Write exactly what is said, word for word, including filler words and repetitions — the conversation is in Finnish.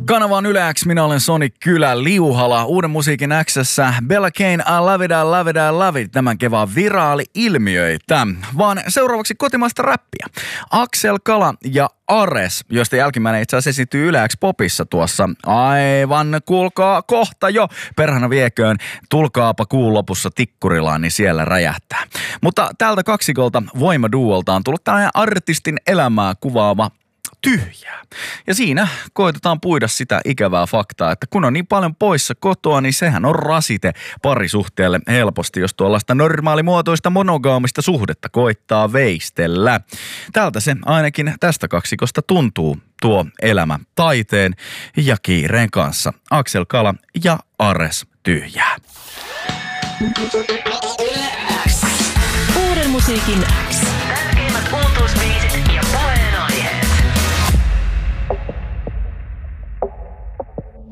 Kanava on Yle X, minä olen Soni Kylä Liuhala. Uuden musiikin X:ssä Bella Kane, I love it, I love it, I love it. Tämän kevään viraali-ilmiöitä. Vaan seuraavaksi kotimaista räppiä. Axel Kala ja Ares, josta jälkimmäinen itse asiassa esiintyy Yle X Popissa tuossa. Aivan, kuulkaa kohta jo. Perhana vieköön, tulkaapa kuun lopussa Tikkurilaan, niin siellä räjähtää. Mutta tältä kaksikolta voimaduolta on tullut tällainen artistin elämää kuvaava tyhjää. Ja siinä koitetaan puida sitä ikävää faktaa, että kun on niin paljon poissa kotoa, niin sehän on rasite parisuhteelle helposti, jos tuollaista normaalimuotoista monogaamista suhdetta koittaa veistellä. Tältä se ainakin tästä kaksikosta tuntuu tuo elämä taiteen ja kiireen kanssa. Axel Kala ja Ares tyhjää. Uuden musiikin X. Tärkeimmät uutuusbiisit ja